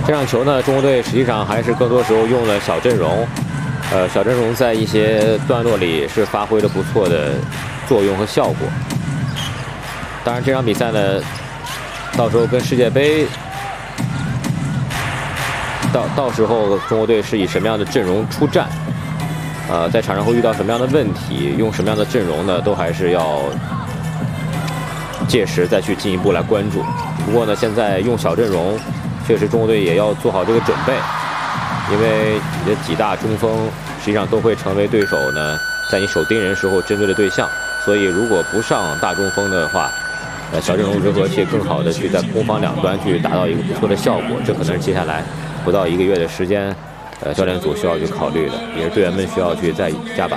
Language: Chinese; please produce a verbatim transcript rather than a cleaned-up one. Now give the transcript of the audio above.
这场球呢，中国队实际上还是更多时候用了小阵容，呃，小阵容在一些段落里是发挥了不错的作用和效果。当然，这场比赛呢，到时候跟世界杯，到到时候中国队是以什么样的阵容出战，呃，在场上会遇到什么样的问题，用什么样的阵容呢，都还是要届时再去进一步来关注。不过呢，现在用小阵容。 确实，中国队也要做好这个准备，因为你的几大中锋实际上都会成为对手呢，在你守盯人时候针对的对象。所以，如果不上大中锋的话，呃，小阵容如何去更好的去在攻防两端去达到一个不错的效果，这可能是接下来不到一个月的时间，呃，教练组需要去考虑的，也是队员们需要去再加把。